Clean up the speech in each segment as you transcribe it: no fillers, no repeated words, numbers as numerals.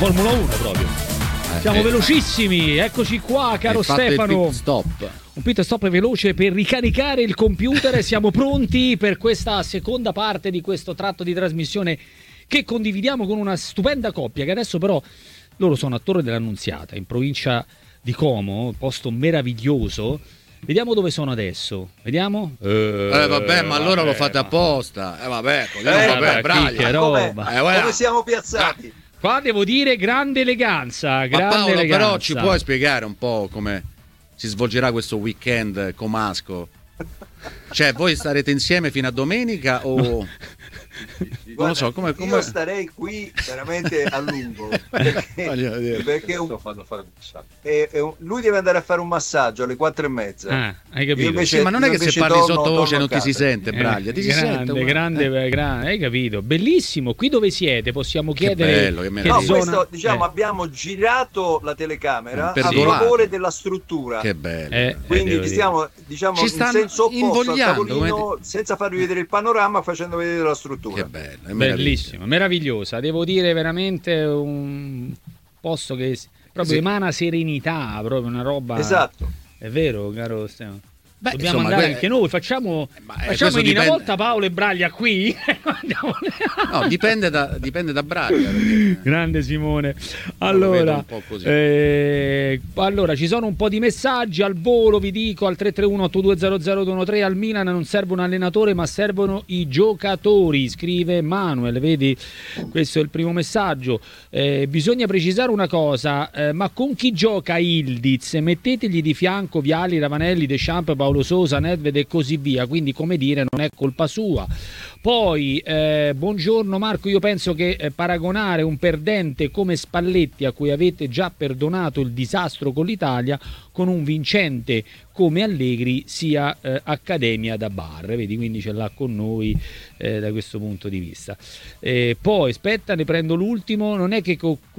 Formula 1 proprio. Siamo velocissimi, eccoci qua, caro Stefano. Un pit stop veloce per ricaricare il computer e siamo pronti per questa seconda parte di questo tratto di trasmissione che condividiamo con una stupenda coppia che adesso però loro sono a Torre dell'Annunziata, in provincia di Como, posto meraviglioso. Vediamo dove sono adesso. Vediamo? Vabbè, ma allora lo fate apposta. Vabbè, Braglia. Come siamo piazzati? Qua devo dire grande eleganza. Ma Paolo, però ci puoi spiegare un po' come si svolgerà questo weekend comasco? Cioè, voi starete insieme fino a domenica o... Non lo so, come... Io starei qui veramente a lungo perché lui deve andare a fare un massaggio alle 4:30. Hai capito? Invece, ma non è che se parli sottovoce non ti si sente, Braglia, ti si sente. Grande, hai capito? Bellissimo. Qui dove siete? Possiamo chiedere che zona... questo, diciamo, abbiamo girato la telecamera a favore della struttura. Che bello. Quindi stiamo, diciamo, in senso opposto al tavolino, senza farvi vedere il panorama, facendo vedere la struttura. Che bello. Bellissima, meravigliosa, devo dire veramente un posto che proprio emana serenità, proprio una roba. Esatto. È vero, caro Stefano. Dobbiamo insomma, andare anche noi, facciamo una volta Paolo e Braglia qui. No, dipende da Braglia. Grande Simone. Allora, ci sono un po' di messaggi al volo, vi dico al 331-8200-213. Al Milan non serve un allenatore ma servono i giocatori, scrive Manuel. Vedi, questo è il primo messaggio. Bisogna precisare una cosa, ma con chi gioca Ildiz? Mettetegli di fianco Vialli, Ravanelli, Deschamps, Paolo Sousa, Nedved e così via, quindi come dire non è colpa sua. Poi buongiorno Marco, io penso che paragonare un perdente come Spalletti, a cui avete già perdonato il disastro con l'Italia, con un vincente come Allegri sia accademia da bar, vedi, quindi ce l'ha con noi da questo punto di vista. Poi aspetta, ne prendo l'ultimo. Non è che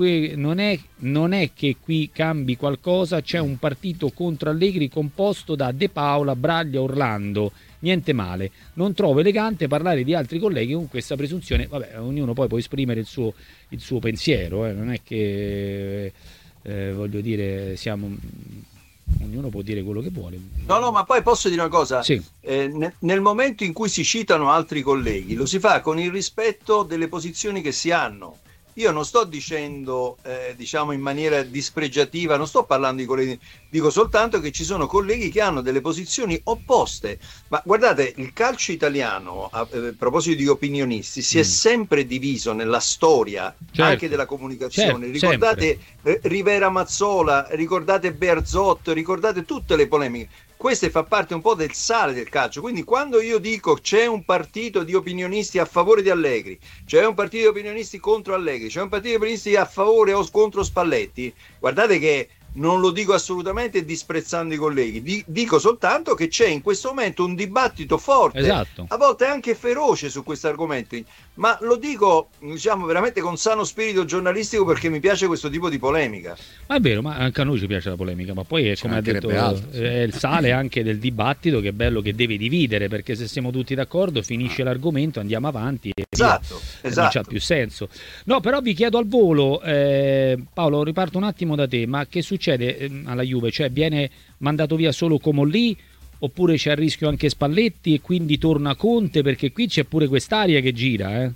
qui cambi qualcosa, c'è un partito contro Allegri composto da De Paola, Braglia, Orlando, niente male. Non trovo elegante parlare di altri colleghi con questa presunzione. Vabbè, ognuno poi può esprimere il suo pensiero, non è che voglio dire ognuno può dire quello che vuole. No, ma poi posso dire una cosa? Sì. Nel momento in cui si citano altri colleghi, lo si fa con il rispetto delle posizioni che si hanno. Io non sto dicendo, diciamo in maniera dispregiativa, non sto parlando di colleghi, dico soltanto che ci sono colleghi che hanno delle posizioni opposte. Ma guardate, il calcio italiano, a proposito di opinionisti, si è sempre diviso nella storia, anche della comunicazione. Ricordate Rivera Mazzola, ricordate Bearzot, ricordate tutte le polemiche. Questo fa parte un po' del sale del calcio, quindi quando io dico c'è un partito di opinionisti a favore di Allegri, c'è un partito di opinionisti contro Allegri, c'è un partito di opinionisti a favore o contro Spalletti, guardate che non lo dico assolutamente disprezzando i colleghi, dico soltanto che c'è in questo momento un dibattito forte, a volte anche feroce su questi argomenti, ma lo dico, diciamo, veramente con sano spirito giornalistico, perché mi piace questo tipo di polemica. Ma è vero, ma anche a noi ci piace la polemica, ma poi è, come ha detto, è il sale anche del dibattito, che è bello, che deve dividere, perché se siamo tutti d'accordo finisce l'argomento, andiamo avanti e non c'ha più senso. No, però vi chiedo al volo, Paolo, riparto un attimo da te, ma che succede alla Juve? Cioè viene mandato via solo Comolli, oppure c'è a rischio anche Spalletti e quindi torna Conte, perché qui c'è pure quest'aria che gira,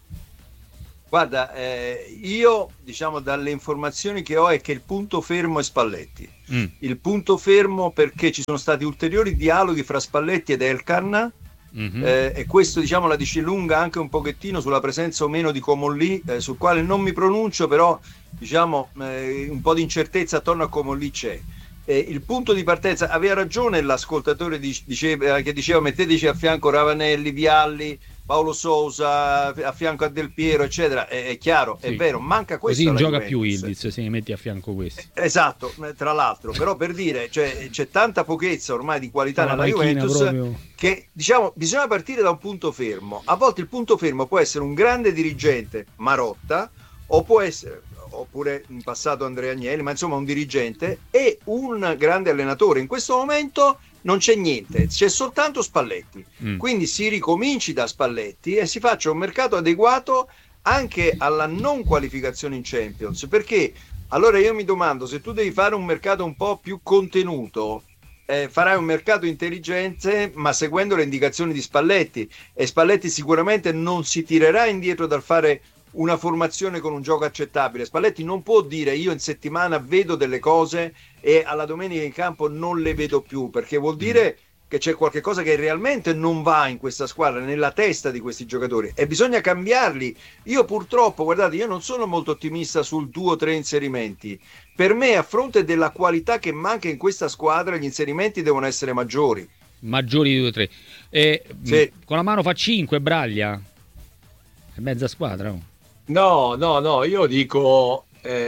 Guarda, io, diciamo, dalle informazioni che ho è che il punto fermo è Spalletti. Il punto fermo, perché ci sono stati ulteriori dialoghi fra Spalletti ed Elkann, e questo, diciamo, la dice lunga anche un pochettino sulla presenza o meno di Comolli, sul quale non mi pronuncio, però diciamo un po' di incertezza attorno a Comolli c'è. Il punto di partenza, aveva ragione l'ascoltatore che diceva metteteci a fianco Ravanelli, Vialli, Paolo Sousa, a fianco a Del Piero, eccetera. È chiaro, sì, è vero, manca questo. Così non gioca più Ildiz se ne metti a fianco questi. Esatto, tra l'altro, però per dire, cioè, c'è tanta pochezza ormai di qualità nella Juventus proprio, che, diciamo, bisogna partire da un punto fermo. A volte il punto fermo può essere un grande dirigente, Marotta, o può essere, oppure in passato Andrea Agnelli, ma insomma un dirigente e un grande allenatore. In questo momento non c'è niente, c'è soltanto Spalletti. Quindi si ricominci da Spalletti e si faccia un mercato adeguato anche alla non qualificazione in Champions, perché allora io mi domando, se tu devi fare un mercato un po' più contenuto, farai un mercato intelligente ma seguendo le indicazioni di Spalletti, e Spalletti sicuramente non si tirerà indietro dal fare una formazione con un gioco accettabile. Spalletti non può dire io in settimana vedo delle cose e alla domenica in campo non le vedo più, perché vuol dire che c'è qualche cosa che realmente non va in questa squadra, nella testa di questi giocatori, e bisogna cambiarli. Io purtroppo, guardate, io non sono molto ottimista sul 2 o 3 inserimenti. Per me, a fronte della qualità che manca in questa squadra, gli inserimenti devono essere maggiori. Maggiori di 2 o 3. Sì. Con la mano fa 5, Braglia. È mezza squadra. Oh. No, io dico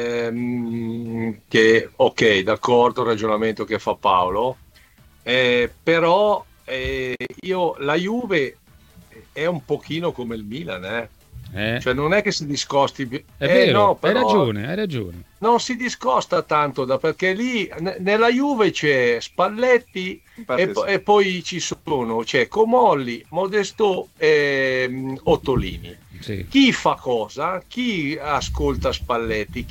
che ok, d'accordo il ragionamento che fa Paolo, però la Juve è un pochino come il Milan, cioè non è che si discosti. È vero, no, però hai ragione. non si discosta tanto perché lì nella Juve c'è Spalletti e poi c'è Comolli, Modesto e Ottolini. Sì. Chi fa cosa? Chi ascolta Spalletti?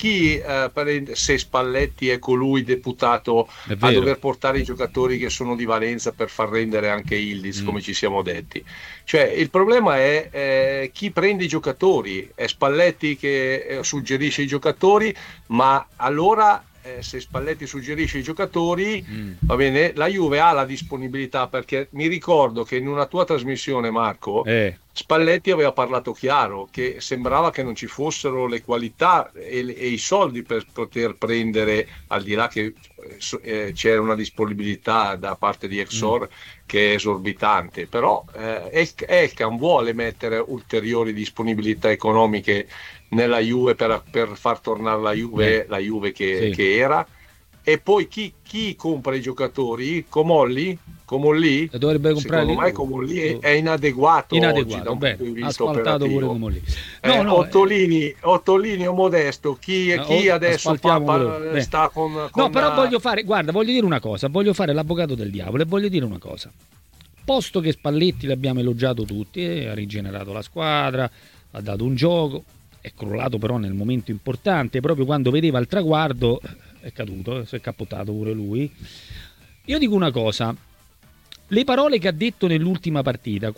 Se Spalletti è colui deputato a dover portare i giocatori che sono di valenza per far rendere anche Ildiz, come ci siamo detti. Cioè il problema è chi prende i giocatori. È Spalletti che suggerisce i giocatori, ma allora se Spalletti suggerisce i giocatori, va bene, la Juve ha la disponibilità, perché mi ricordo che in una tua trasmissione, Marco, Spalletti aveva parlato chiaro, che sembrava che non ci fossero le qualità e i soldi per poter prendere, al di là che c'era una disponibilità da parte di Exor che è esorbitante, però Elkan vuole mettere ulteriori disponibilità economiche nella Juve per far tornare la Juve che era. E poi chi compra i giocatori? Comolli? Dovrebbe comprare. Secondo me Comolli è inadeguato oggi da un punto di vista operativo. Ottolini o Modesto, chi adesso sta con no, però voglio dire una cosa, voglio fare l'avvocato del diavolo e voglio dire una cosa. Posto che Spalletti l'abbiamo elogiato tutti, ha rigenerato la squadra, ha dato un gioco, è crollato però nel momento importante, proprio quando vedeva il traguardo è caduto, si è cappottato pure lui. Io dico una cosa, le parole che ha detto nell'ultima partita,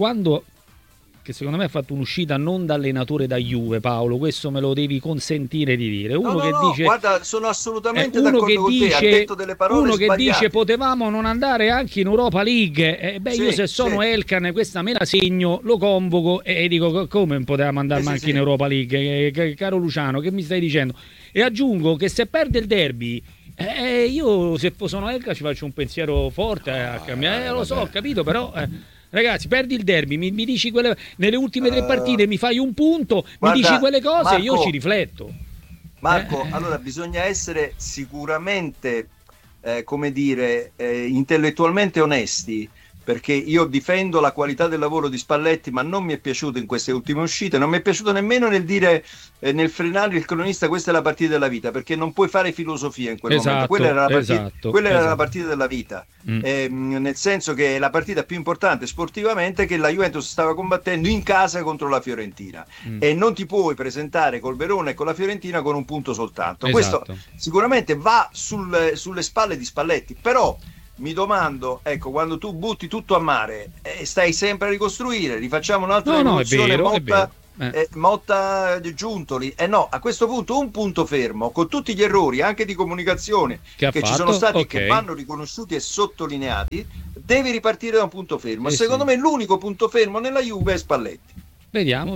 che secondo me ha fatto un'uscita non da allenatore da Juve, Paolo, questo me lo devi consentire di dire. Dice, guarda, sono assolutamente d'accordo con te, ha detto delle parole uno sbagliate. Che dice potevamo non andare anche in Europa League, io se sono Elkan questa me la segno, lo convoco e dico come potevamo andare anche in Europa League, caro Luciano, che mi stai dicendo? E aggiungo che se perde il derby, io se sono Elkan ci faccio un pensiero forte a cambiare, lo so, ho capito, però ragazzi, perdi il derby, mi dici nelle ultime 3 partite mi fai un punto, mi dici quelle cose, Marco, io ci rifletto. Marco, allora bisogna essere sicuramente, intellettualmente onesti, perché io difendo la qualità del lavoro di Spalletti, ma non mi è piaciuto in queste ultime uscite, non mi è piaciuto nemmeno nel dire, nel frenare il cronista questa è la partita della vita, perché non puoi fare filosofia in quel momento, quella era la partita della vita, nel senso che è la partita più importante sportivamente che la Juventus stava combattendo in casa contro la Fiorentina, e non ti puoi presentare col Verona e con la Fiorentina con un punto soltanto. Questo sicuramente va sulle spalle di Spalletti, però mi domando, ecco, quando tu butti tutto a mare stai sempre a ricostruire, rifacciamo un'altra rivoluzione, Motta Giuntoli, no, a questo punto un punto fermo, con tutti gli errori anche di comunicazione che ci sono stati, che vanno riconosciuti e sottolineati, devi ripartire da un punto fermo, e secondo me l'unico punto fermo nella Juve è Spalletti. Vediamo.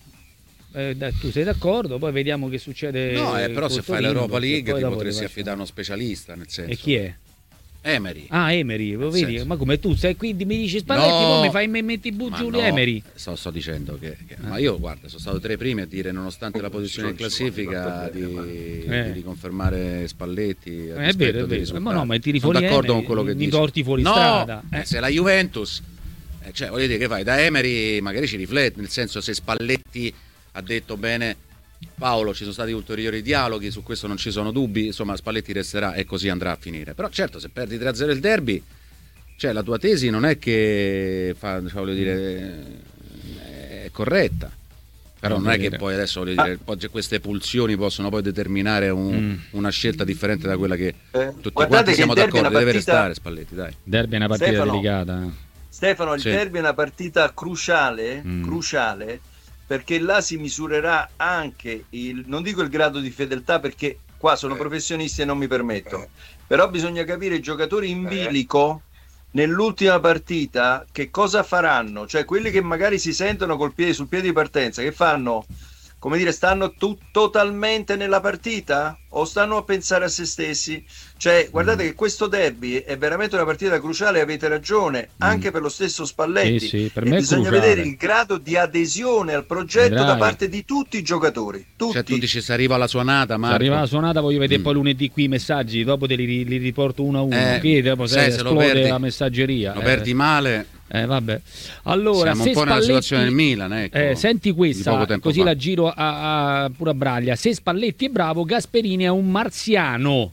Tu sei d'accordo? Poi vediamo che succede. No, però se fai l'Europa League ti potresti affidare a uno specialista, nel senso. E chi è? Emery. Emery, vedi? Ma come tu sei, quindi mi dici Spalletti, poi mi fai metti giù Emery. Sto dicendo che ma io guarda, sono stato tra i primi a dire, nonostante la posizione in classifica, di riconfermare Spalletti. È vero. Ma tiri sono fuori d'accordo Emery, con quello che mi dici. porti fuori strada. Se la Juventus, voglio dire, che fai da Emery, magari ci riflette, nel senso, se Spalletti ha detto bene Paolo, ci sono stati ulteriori dialoghi, su questo non ci sono dubbi, insomma Spalletti resterà e così andrà a finire. Però certo, se perdi 3-0 il derby, la tua tesi non è che è corretta, Però non è che poi adesso voglio dire, queste pulsioni possono poi determinare una scelta differente da quella che tutti quanti siamo d'accordo, deve restare Spalletti, dai. Derby è una partita delicata. Stefano, il derby è una partita cruciale, perché là si misurerà anche non dico il grado di fedeltà, perché qua sono professionisti e non mi permetto, però bisogna capire i giocatori in bilico nell'ultima partita che cosa faranno, cioè quelli che magari si sentono sul piede di partenza, che fanno, come dire, stanno totalmente nella partita o stanno a pensare a se stessi? Cioè, guardate che questo derby è veramente una partita cruciale, avete ragione, anche per lo stesso Spalletti. Sì, per me bisogna vedere il grado di adesione al progetto da parte di tutti i giocatori. Tutti. Cioè, tu dici se arriva la suonata, Marco. Se arriva la suonata, voglio vedere poi lunedì qui i messaggi, dopo te li riporto uno a uno. Qui dopo se esplode la messaggeria. Lo perdi male. Vabbè. Allora, siamo un po' nella situazione del Milan, ecco, senti questa, così fa. la giro pure a Braglia. Se Spalletti è bravo, Gasperini è un marziano.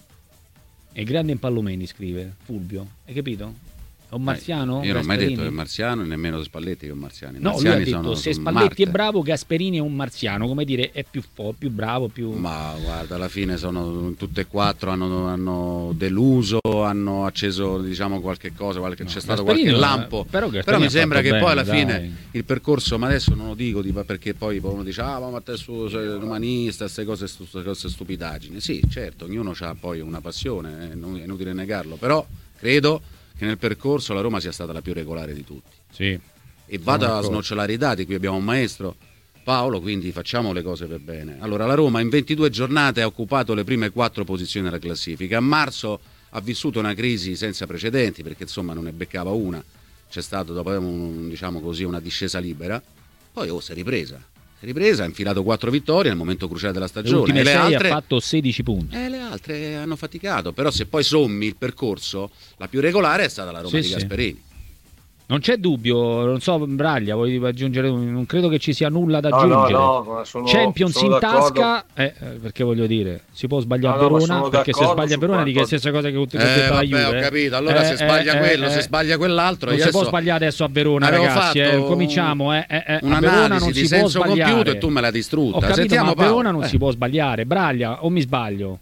È grande in Pallomeni, scrive Fulvio. Hai capito? È un marziano? Io non ho mai detto che è marziano, nemmeno Spalletti che è un marziano. I no, lui ha detto se Spalletti è bravo, Gasperini è un marziano, come dire, è più bravo, più... Ma guarda, alla fine sono tutte e quattro, hanno deluso, hanno acceso, diciamo, qualche cosa, c'è stato qualche lampo, però mi sembra che poi alla fine il percorso, ma adesso non lo dico perché poi uno dice ma te sei umanista, queste cose stupidaggini. Sì, certo, ognuno ha poi una passione, è inutile negarlo, però credo che nel percorso la Roma sia stata la più regolare di tutti. Sì. E vado a snocciolare i dati, qui abbiamo un maestro, Paolo, quindi facciamo le cose per bene. Allora, la Roma in 22 giornate ha occupato le prime 4 posizioni della classifica. A marzo ha vissuto una crisi senza precedenti, perché insomma non ne beccava una. C'è stato dopo diciamo così, una discesa libera. Poi si è ripresa, ha infilato 4 vittorie nel momento cruciale della stagione. Le ultime 6 ha fatto 16 punti. Le altre hanno faticato, però se poi sommi il percorso, la più regolare è stata la Roma di Gasperini. Non c'è dubbio, non so, Braglia, vuoi aggiungere? Non credo che ci sia nulla da aggiungere. No, Champions in tasca, perché voglio dire, si può sbagliare a Verona, perché se sbaglia a Verona dica la stessa cosa che ho detto alla Juve. Ho capito, allora se sbaglia quello, se sbaglia quell'altro... Non si può sbagliare adesso a Verona, ragazzi, cominciamo. A Verona non si può sbagliare. Compiuto e tu me l'hai distrutta. Ho capito, ma a Verona non si può sbagliare. Braglia, o mi sbaglio?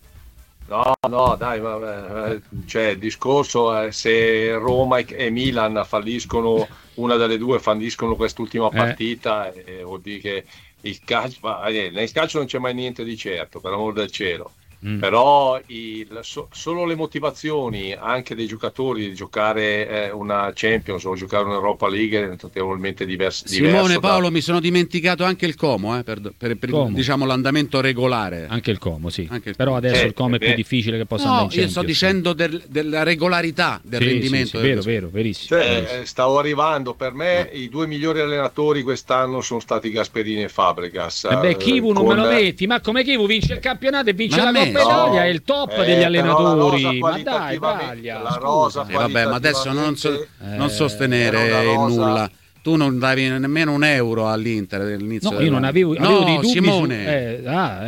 No, dai, cioè il discorso è se Roma e Milan falliscono, una delle due falliscono quest'ultima partita, vuol dire che il calcio, nel calcio non c'è mai niente di certo, per amor del cielo. Però solo le motivazioni anche dei giocatori di giocare una Champions o giocare un'Europa League è notevolmente diverso. Simone, Paolo, mi sono dimenticato anche il Como, per Como. Diciamo l'andamento regolare. Anche il Como, sì. Però adesso il Como è più difficile che possa andare in Champions. Io sto dicendo della regolarità del rendimento. Vero, verissimo. Stavo arrivando, per me i due migliori allenatori quest'anno sono stati Gasperini e Fabregas. Chivu non me lo metti, ma come Chivu vince il campionato e vince la Coppa Italia, è il top degli allenatori. Ma dai, Braglia, la rosa vabbè, ma adesso non sostenere nulla. Tu non davi nemmeno un euro all'Inter all'inizio. No, io non avevo dei dubbi. Simone.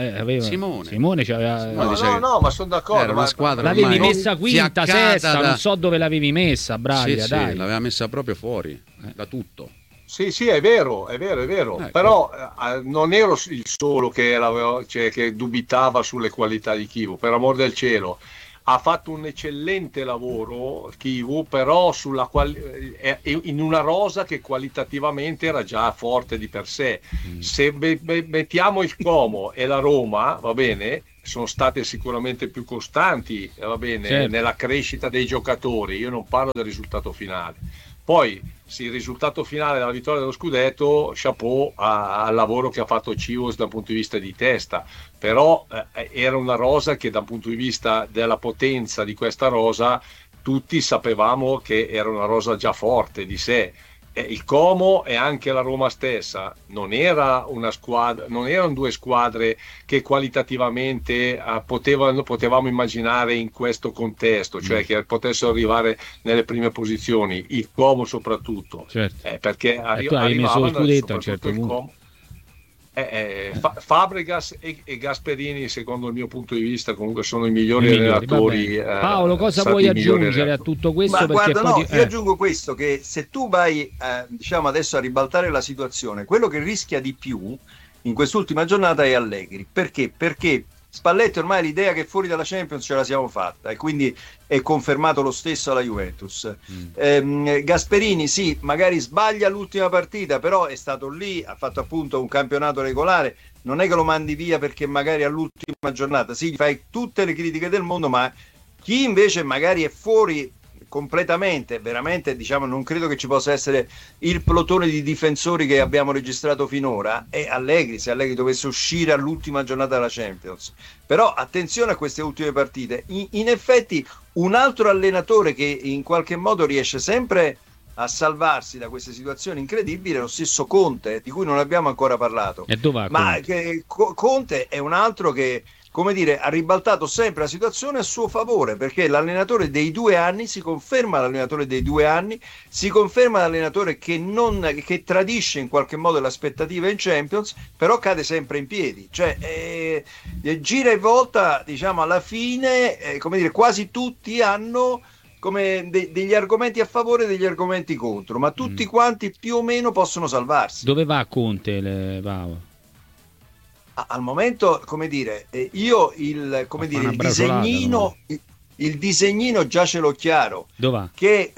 Simone c'aveva. No, ma sono d'accordo. Era una squadra. L'avevi messa quinta, sesta, non so dove l'avevi messa, Braglia. Sì, dai. l'aveva messa proprio fuori da tutto. Sì, è vero. Però non ero il solo che dubitava sulle qualità di Chivu, per amor del cielo. Ha fatto un eccellente lavoro Chivu, però in una rosa che qualitativamente era già forte di per sé. Se mettiamo il Como e la Roma, va bene, sono state sicuramente più costanti, va bene, certo, nella crescita dei giocatori. Io non parlo del risultato finale. Poi il risultato finale della vittoria dello scudetto, chapeau al lavoro che ha fatto Chivos dal punto di vista di testa, però era una rosa che dal punto di vista della potenza di questa rosa tutti sapevamo che era una rosa già forte di sé. Il Como e anche la Roma stessa non era una squadra, non erano due squadre che qualitativamente potevamo immaginare in questo contesto, cioè che potessero arrivare nelle prime posizioni, il Como soprattutto, certo, perché tu avevi messo lo scudetto a un certo punto. Fabregas e Gasperini, secondo il mio punto di vista, comunque sono i migliori allenatori. Paolo, cosa vuoi aggiungere a tutto questo? Ma perché guarda, poi io aggiungo questo, che se tu vai diciamo adesso a ribaltare la situazione, quello che rischia di più in quest'ultima giornata è Allegri. Perché? Perché Spalletti ormai l'idea che fuori dalla Champions ce la siamo fatta, e quindi è confermato lo stesso alla Juventus. Gasperini sì, magari sbaglia l'ultima partita, però è stato lì, ha fatto appunto un campionato regolare, non è che lo mandi via perché magari all'ultima giornata sì, gli fai tutte le critiche del mondo, ma chi invece magari è fuori completamente, veramente, diciamo, non credo che ci possa essere il plotone di difensori che abbiamo registrato finora, è Allegri, se Allegri dovesse uscire all'ultima giornata della Champions. Però attenzione a queste ultime partite. In effetti un altro allenatore che in qualche modo riesce sempre a salvarsi da queste situazioni incredibili è lo stesso Conte, di cui non abbiamo ancora parlato. E dov'è Conte? Conte è un altro che, come dire, ha ribaltato sempre la situazione a suo favore, perché l'allenatore dei 2 anni si conferma l'allenatore dei 2 anni, si conferma l'allenatore che tradisce in qualche modo l'aspettativa in Champions, però cade sempre in piedi, cioè gira e volta, diciamo, alla fine, come dire, quasi tutti hanno come degli argomenti a favore e degli argomenti contro, ma tutti quanti più o meno possono salvarsi. Dove va Conte, Paolo? Al momento, come dire, io il disegnino già ce l'ho chiaro. Dov'è? Che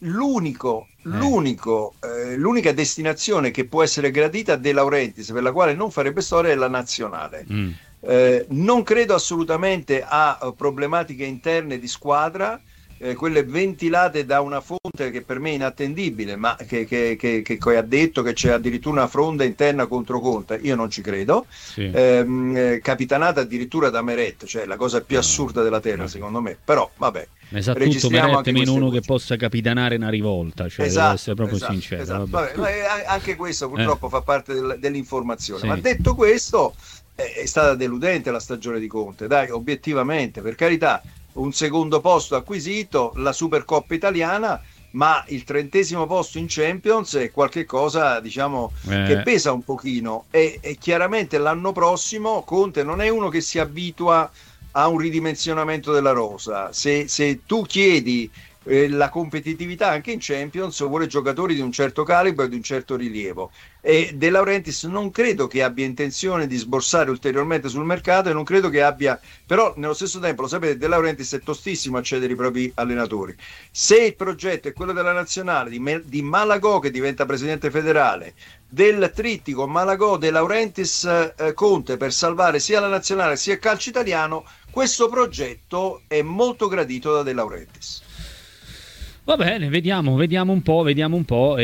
l'unica destinazione che può essere gradita a De Laurentiis, per la quale non farebbe storia, è la nazionale. Non credo assolutamente a problematiche interne di squadra, quelle ventilate da una fonte che per me è inattendibile, ma che ha detto che c'è addirittura una fronda interna contro Conte. Io non ci credo. Sì. Capitanata addirittura da Meret, cioè la cosa più assurda della terra, secondo me. Però vabbè, ne sa tutto Meret, meno uno che possa capitanare una rivolta, cioè devo essere proprio sincero. Esatto. Vabbè, anche questo purtroppo fa parte dell'informazione. Sì. Ma detto questo, è stata deludente la stagione di Conte, dai, obiettivamente, per carità. Un secondo posto acquisito, la Supercoppa italiana, ma il 30° posto in Champions è qualche cosa, diciamo, che pesa un pochino, e chiaramente l'anno prossimo Conte non è uno che si abitua a un ridimensionamento della rosa. Se tu chiedi la competitività anche in Champions, vuole giocatori di un certo calibro e di un certo rilievo, e De Laurentiis non credo che abbia intenzione di sborsare ulteriormente sul mercato, e non credo che abbia, però nello stesso tempo lo sapete, De Laurentiis è tostissimo a cedere i propri allenatori. Se il progetto è quello della nazionale, di Malagò che diventa presidente federale, del trittico Malagò, De Laurentiis, Conte, per salvare sia la nazionale sia il calcio italiano, questo progetto è molto gradito da De Laurentiis. Va bene, vediamo un po'.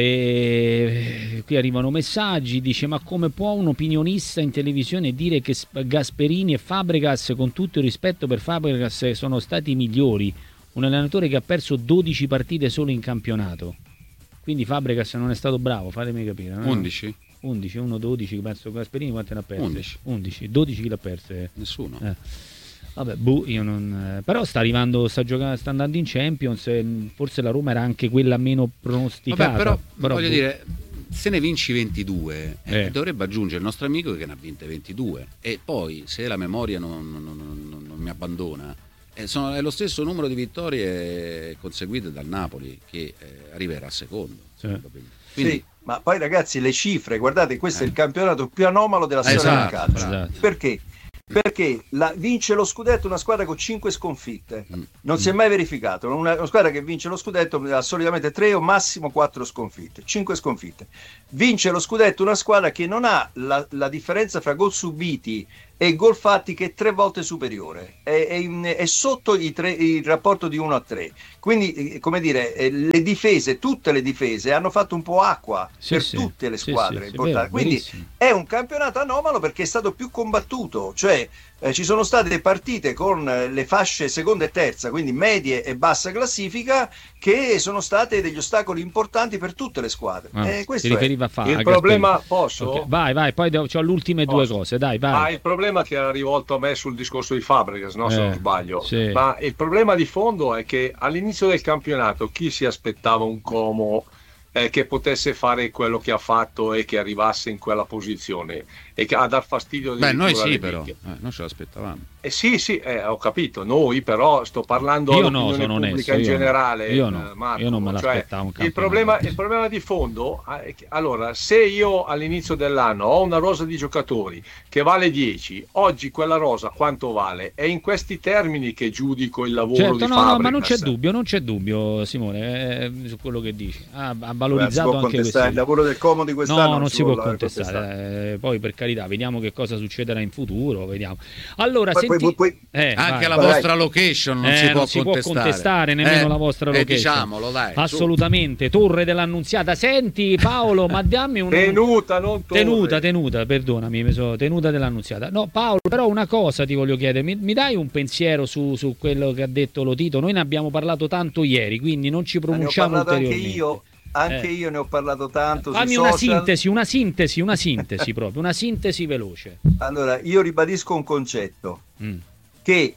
E qui arrivano messaggi, dice: ma come può un opinionista in televisione dire che Gasperini e Fabregas, con tutto il rispetto per Fabregas, sono stati i migliori? Un allenatore che ha perso 12 partite solo in campionato. Quindi Fabregas non è stato bravo, fatemi capire. 11? 11, 1, 12, penso. Gasperini quante ne ha perse? 11. 12 chi l'ha perse? Nessuno. Vabbè, io non. Però sta andando in Champions. Forse la Roma era anche quella meno pronosticata. Vabbè, però voglio dire, se ne vinci 22, dovrebbe aggiungere il nostro amico che ne ha vinte 22. E poi, se la memoria non mi abbandona, è lo stesso numero di vittorie conseguite dal Napoli, che arriverà secondo. Quindi, sì, ma poi ragazzi, le cifre, guardate, questo è il campionato più anomalo della storia del calcio. Esatto. Perché? Perché vince lo scudetto una squadra con 5 sconfitte, non si è mai verificato. Una squadra che vince lo scudetto ha solitamente 3 o massimo 4 sconfitte, 5 sconfitte. Vince lo scudetto una squadra che non ha la differenza fra gol subiti e gol fatti, che è 3 volte superiore, è sotto il rapporto di 1-3. Quindi, come dire, le difese, tutte le difese hanno fatto un po' acqua per tutte le squadre importanti. Quindi verissimo. È un campionato anomalo perché è stato più combattuto, cioè ci sono state partite con le fasce seconda e terza, quindi medie e bassa classifica, che sono state degli ostacoli importanti per tutte le squadre. Si riferiva a il problema, posso? Okay. Vai, poi c'ho le ultime due cose, dai, vai. Il problema che era rivolto a me sul discorso di Fabregas, no? Se non sbaglio. Sì. Ma il problema di fondo è che all'inizio del campionato chi si aspettava un Como che potesse fare quello che ha fatto e che arrivasse in quella posizione? e a dar fastidio. Noi sì, però noi ce l'aspettavamo. Sì, ho capito, noi però sto parlando dell'opinione pubblica in generale. Marco, io non me l'aspettavo. Il problema di fondo, allora, se io all'inizio dell'anno ho una rosa di giocatori che vale 10, oggi quella rosa quanto vale? È in questi termini che giudico il lavoro di Fabregas. No, ma non c'è dubbio, Simone, su quello che dici. Ha valorizzato anche questo. Il lavoro del Como di quest'anno non si può contestare. Poi per carità, vediamo che cosa succederà in futuro, vediamo. Allora, anche la vostra location non si può contestare nemmeno la vostra location. Diciamolo, dai. Assolutamente, Torre dell'Annunziata. Senti Paolo, ma dammi un tenuta, non torre. Tenuta, perdonami, tenuta dell'Annunziata. No, Paolo, però una cosa ti voglio chiedere, mi dai un pensiero su quello che ha detto Lotito? Noi ne abbiamo parlato tanto ieri, quindi non ci pronunciamo ulteriormente. Anche io ne ho parlato tanto. Fammi una sintesi proprio, una sintesi veloce. Allora, io ribadisco un concetto, che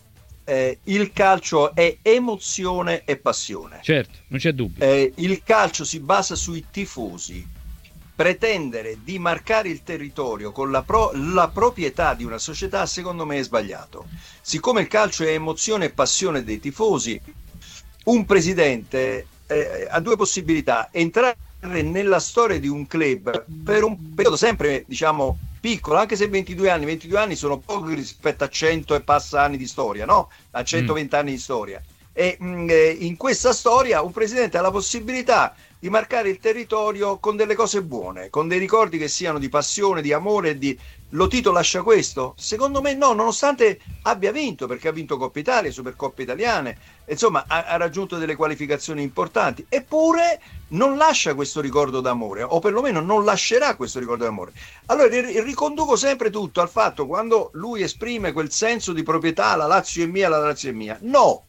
il calcio è emozione e passione. Certo, non c'è dubbio. Il calcio si basa sui tifosi. Pretendere di marcare il territorio con la proprietà di una società, secondo me, è sbagliato. Siccome il calcio è emozione e passione dei tifosi, un presidente ha due possibilità: entrare nella storia di un club per un periodo sempre, diciamo, piccolo, anche se 22 anni sono pochi rispetto a 100 e passa anni di storia, no? A 120 anni di storia. E in questa storia un presidente ha la possibilità di marcare il territorio con delle cose buone, con dei ricordi che siano di passione, di amore, Lotito lascia questo? Secondo me no, nonostante abbia vinto, perché ha vinto Coppa Italia, Supercoppe italiane, insomma ha raggiunto delle qualificazioni importanti, eppure non lascia questo ricordo d'amore, o perlomeno non lascerà questo ricordo d'amore. Allora riconduco sempre tutto al fatto, quando lui esprime quel senso di proprietà, la Lazio è mia, la Lazio è mia. No,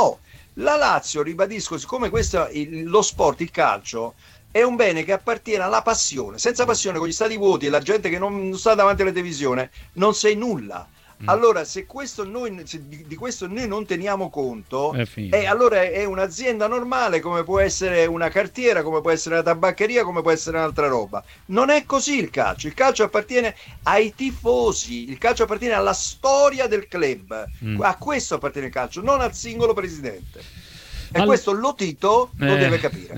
la Lazio, ribadisco, siccome questo lo sport, il calcio, è un bene che appartiene alla passione. Senza passione, con gli stati vuoti e la gente che non sta davanti alla televisione, non sei nulla. Allora, se di questo noi non teniamo conto, allora è un'azienda normale, come può essere una cartiera, come può essere una tabaccheria, come può essere un'altra roba. Non è così il calcio. Il calcio appartiene ai tifosi, il calcio appartiene alla storia del club. A questo appartiene il calcio, non al singolo presidente. E questo Lotito lo deve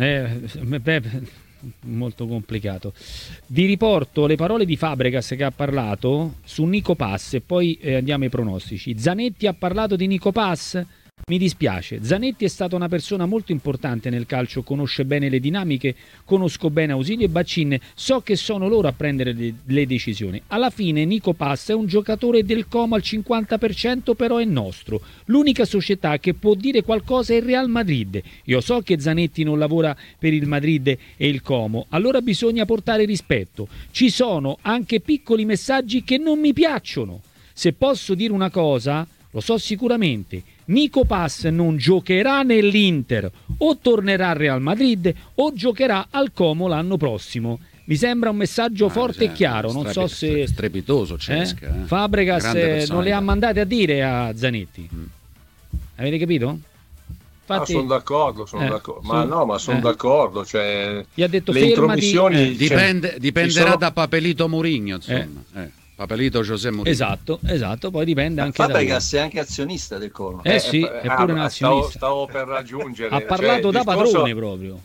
capire. Molto complicato. Vi riporto le parole di Fabregas che ha parlato su Nico Pass e poi andiamo ai pronostici. Zanetti ha parlato di Nico Pass. Mi dispiace, Zanetti è stata una persona molto importante nel calcio, conosce bene le dinamiche, conosco bene Ausilio e Baccin, so che sono loro a prendere le decisioni. Alla fine Nico Pass è un giocatore del Como al 50%, però è nostro. L'unica società che può dire qualcosa è il Real Madrid. Io so che Zanetti non lavora per il Madrid e il Como, allora bisogna portare rispetto. Ci sono anche piccoli messaggi che non mi piacciono. Se posso dire una cosa, lo so sicuramente, Nico Pass non giocherà nell'Inter, o tornerà al Real Madrid o giocherà al Como l'anno prossimo. Mi sembra un messaggio forte e chiaro, non so se strepitoso Cesca, Fabregas non le ha mandate a dire a Zanetti. Avete capito? Infatti, sono d'accordo, ma sono d'accordo, cioè gli ha detto le intromissioni dipenderà da Papelito Mourinho, insomma. Papelito José Mourinho. Esatto, poi dipende anche Fabregas è anche azionista del Como. Sì, è pure un azionista. Stavo per raggiungere. Ha parlato da padrone proprio.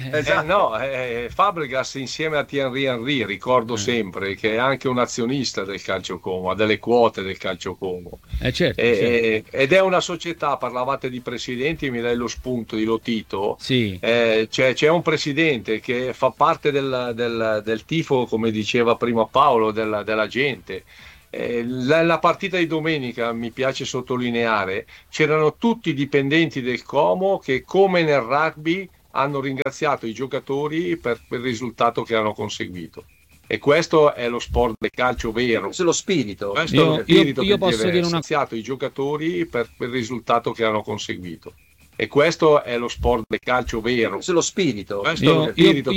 Fabregas insieme a Thierry Henry, ricordo sempre che è anche un azionista del Calcio Como, ha delle quote del Calcio Como. Certo. Ed è una società, parlavate di presidenti, mi dai lo spunto di Lotito. Sì. C'è un presidente che fa parte del tifo, come diceva prima Paolo, della gente. La partita di domenica, mi piace sottolineare, c'erano tutti i dipendenti del Como che, come nel rugby, hanno ringraziato i giocatori per il risultato che hanno conseguito. E questo è lo sport del calcio vero. Questo è lo spirito. Io posso dire ringraziato i giocatori per il risultato che hanno conseguito. E questo è lo sport del calcio vero. Questo è lo spirito. Questo è lo spirito